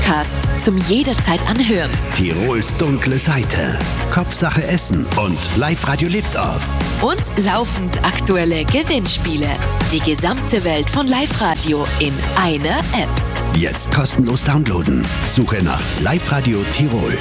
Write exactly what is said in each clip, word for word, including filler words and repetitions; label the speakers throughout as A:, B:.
A: Podcast zum jederzeit anhören.
B: Tirols dunkle Seite, Kopfsache Essen und Live-Radio Lift-Off.
A: Und laufend aktuelle Gewinnspiele. Die gesamte Welt von Live-Radio in einer App.
B: Jetzt kostenlos downloaden. Suche nach Live-Radio Tirol.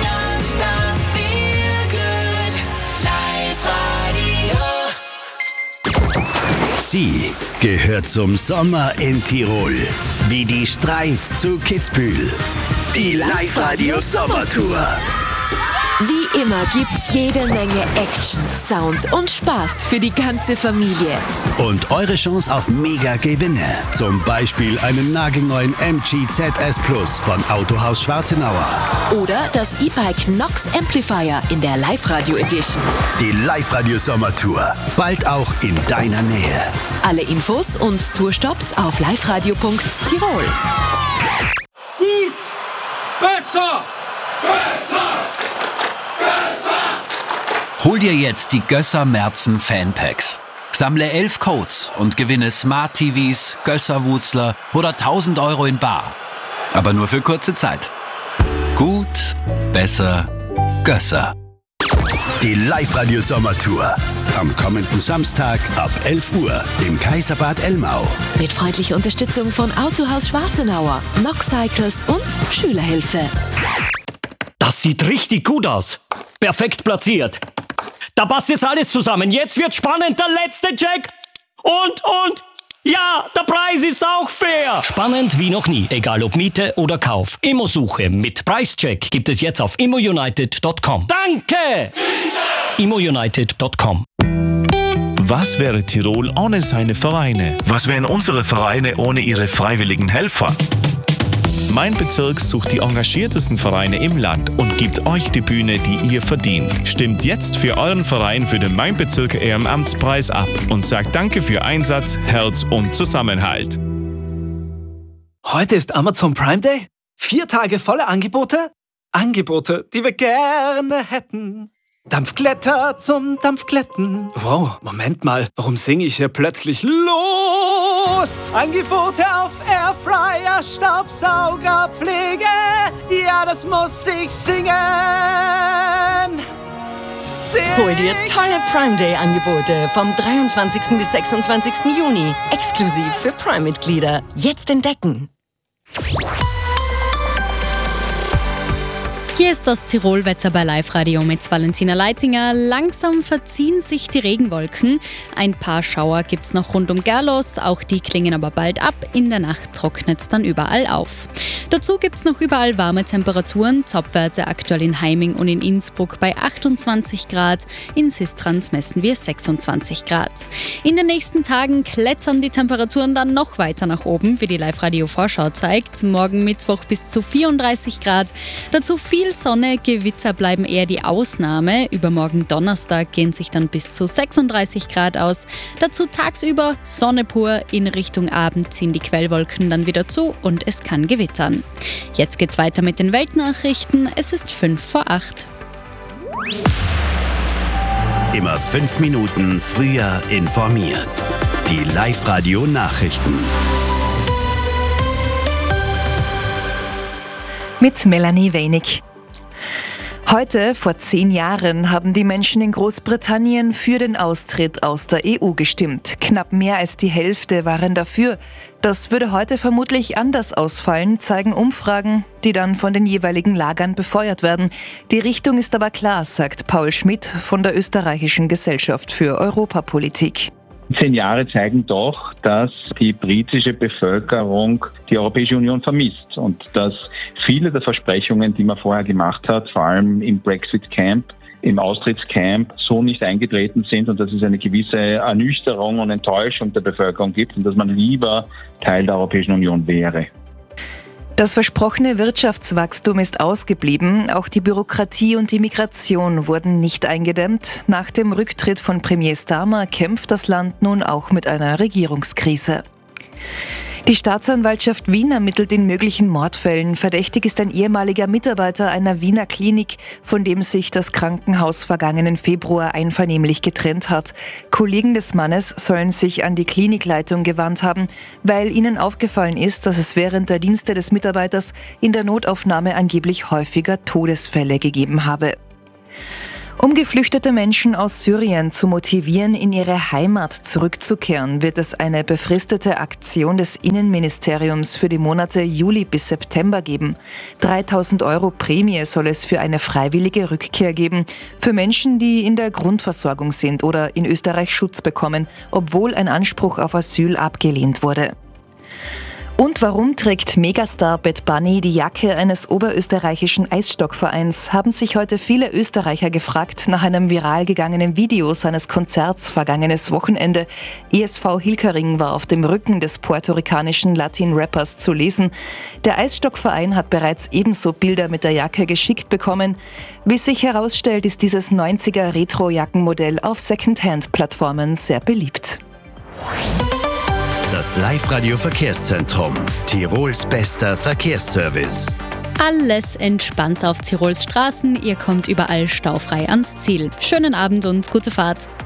B: Sie gehört zum Sommer in Tirol. Wie die Streif zu Kitzbühel. Die Live-Radio Sommertour.
A: Wie immer gibt's jede Menge Action, Sound und Spaß für die ganze Familie.
B: Und eure Chance auf Mega-Gewinne. Zum Beispiel einen nagelneuen M G Z S Plus von Autohaus Schwarzenauer.
A: Oder das E-Bike Nox Amplifier in der Live-Radio Edition.
B: Die Live-Radio Sommertour. Bald auch in deiner Nähe.
A: Alle Infos und Tourstops auf liveradio punkt tirol.
C: Gut! Besser! Besser!
D: Hol dir jetzt die Gösser Merzen Fanpacks. Sammle elf Codes und gewinne Smart T Vs, Gösser Wutzler oder tausend Euro in bar. Aber nur für kurze Zeit. Gut, besser, Gösser.
B: Die Live-Radio Sommertour. Am kommenden Samstag ab elf Uhr im Kaiserbad Elmau.
A: Mit freundlicher Unterstützung von Autohaus Schwarzenauer, Nox Cycles und Schülerhilfe.
E: Das sieht richtig gut aus. Perfekt platziert. Da passt jetzt alles zusammen. Jetzt wird spannend. Der letzte Check. Und, und, ja, der Preis ist auch fair. Spannend wie noch nie. Egal ob Miete oder Kauf. Immosuche mit Preischeck gibt es jetzt auf immounited punkt com. Danke! immounited punkt com.
F: Was wäre Tirol ohne seine Vereine? Was wären unsere Vereine ohne ihre freiwilligen Helfer? Mein Bezirk sucht die engagiertesten Vereine im Land und gibt euch die Bühne, die ihr verdient. Stimmt jetzt für euren Verein für den Mein Bezirk Ehrenamtspreis ab und sagt Danke für Einsatz, Herz und Zusammenhalt.
G: Heute ist Amazon Prime Day. Vier Tage volle Angebote. Angebote, die wir gerne hätten. Dampfglätter zum Dampfglätten. Wow, Moment mal, warum singe ich hier plötzlich los? Angebote auf Airfryer, Staubsauger, Pflege. Ja, das muss ich singen. Singen.
H: Hol dir tolle Prime Day Angebote vom dreiundzwanzigsten bis sechsundzwanzigsten Juni. Exklusiv für Prime-Mitglieder. Jetzt entdecken.
I: Hier ist das Tirolwetter bei Live-Radio mit Valentina Leitinger. Langsam verziehen sich die Regenwolken. Ein paar Schauer gibt es noch rund um Gerlos, auch die klingen aber bald ab. In der Nacht trocknet es dann überall auf. Dazu gibt es noch überall warme Temperaturen. Topwerte aktuell in Heiming und in Innsbruck bei achtundzwanzig Grad. In Sistrans messen wir sechsundzwanzig Grad. In den nächsten Tagen klettern die Temperaturen dann noch weiter nach oben, wie die Live-Radio-Vorschau zeigt. Morgen Mittwoch bis zu vierunddreißig Grad. Dazu viel Sonne, Gewitter bleiben eher die Ausnahme. Übermorgen Donnerstag gehen sich dann bis zu sechsunddreißig Grad aus. Dazu tagsüber Sonne pur, in Richtung Abend ziehen die Quellwolken dann wieder zu und es kann gewittern. Jetzt geht's weiter mit den Weltnachrichten. Es ist fünf vor acht.
B: Immer fünf Minuten früher informiert. Die Live-Radio Nachrichten.
J: Mit Melanie Wenig. Heute, vor zehn Jahren, haben die Menschen in Großbritannien für den Austritt aus der E U gestimmt. Knapp mehr als die Hälfte waren dafür. Das würde heute vermutlich anders ausfallen, zeigen Umfragen, die dann von den jeweiligen Lagern befeuert werden. Die Richtung ist aber klar, sagt Paul Schmidt von der Österreichischen Gesellschaft für Europapolitik.
K: Zehn Jahre zeigen doch, dass die britische Bevölkerung die Europäische Union vermisst und dass viele der Versprechungen, die man vorher gemacht hat, vor allem im Brexit-Camp, im Austrittscamp, so nicht eingetreten sind und dass es eine gewisse Ernüchterung und Enttäuschung der Bevölkerung gibt und dass man lieber Teil der Europäischen Union wäre.
J: Das versprochene Wirtschaftswachstum ist ausgeblieben. Auch die Bürokratie und die Migration wurden nicht eingedämmt. Nach dem Rücktritt von Premier Starmer kämpft das Land nun auch mit einer Regierungskrise. Die Staatsanwaltschaft Wien ermittelt in möglichen Mordfällen. Verdächtig ist ein ehemaliger Mitarbeiter einer Wiener Klinik, von dem sich das Krankenhaus vergangenen Februar einvernehmlich getrennt hat. Kollegen des Mannes sollen sich an die Klinikleitung gewandt haben, weil ihnen aufgefallen ist, dass es während der Dienste des Mitarbeiters in der Notaufnahme angeblich häufiger Todesfälle gegeben habe. Um geflüchtete Menschen aus Syrien zu motivieren, in ihre Heimat zurückzukehren, wird es eine befristete Aktion des Innenministeriums für die Monate Juli bis September geben. dreitausend Euro Prämie soll es für eine freiwillige Rückkehr geben, für Menschen, die in der Grundversorgung sind oder in Österreich Schutz bekommen, obwohl ein Anspruch auf Asyl abgelehnt wurde. Und warum trägt Megastar Bad Bunny die Jacke eines oberösterreichischen Eisstockvereins, haben sich heute viele Österreicher gefragt nach einem viral gegangenen Video seines Konzerts vergangenes Wochenende. E S V Hilkering war auf dem Rücken des puerto-ricanischen Latin-Rappers zu lesen. Der Eisstockverein hat bereits ebenso Bilder mit der Jacke geschickt bekommen. Wie sich herausstellt, ist dieses neunziger Retro-Jackenmodell auf Secondhand-Plattformen sehr beliebt.
B: Das Live-Radio-Verkehrszentrum. Tirols bester Verkehrsservice.
I: Alles entspannt auf Tirols Straßen. Ihr kommt überall staufrei ans Ziel. Schönen Abend und gute Fahrt.